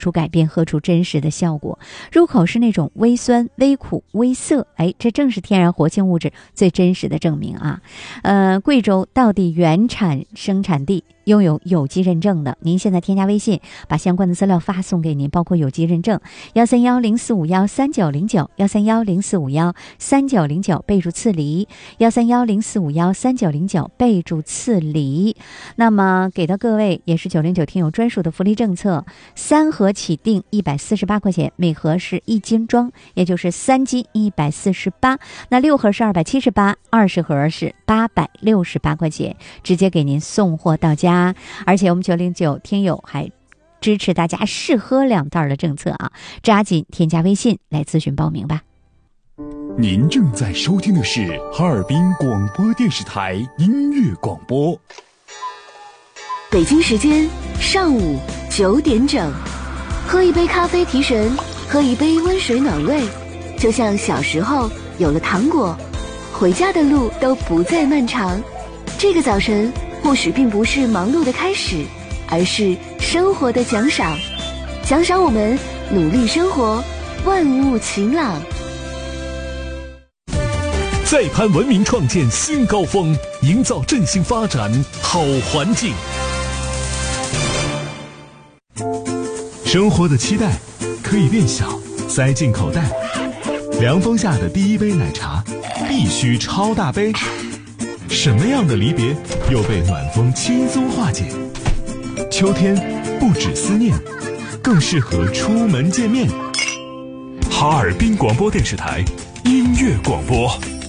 出改变，喝出真实的效果。入口是那种微酸、微苦、微涩，这正是天然活性物质最真实的证明啊。贵州道地原产生产地，拥有有机认证的。您现在添加微信，把相关的资料发送给您，包括有机认证13104513909，13104513909，备注刺梨，13104513909，备注刺梨。那么给到各位也是909听友专属的福利政策，3盒起订148块钱，每盒是1斤装，也就是3斤148，那6盒是278，20盒是868块钱，直接给您送货到家。而且我们909听友还支持大家试喝2袋的政策啊，抓紧添加微信来咨询报名吧。 您正在收听的是哈尔滨广播电视台音乐广播。 北京时间上午9点整，喝一杯咖啡提神，喝一杯温水暖胃，就像小时候有了糖果，回家的路都不再漫长。这个早晨或许并不是忙碌的开始，而是生活的奖赏，奖赏我们努力生活，万物晴朗。 再攀文明创建新高峰，营造振兴发展好环境。生活的期待可以变小，塞进口袋。凉风下的第一杯奶茶必须超大杯。什么样的离别又被暖风轻松化解？秋天不止思念，更适合出门见面。哈尔滨广播电视台音乐广播。